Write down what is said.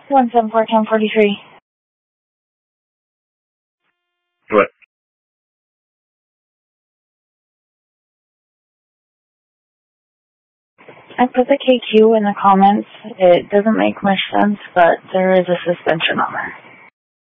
174-1043. What? I put the KQ in the comments. It doesn't make much sense, but there is a suspension on there.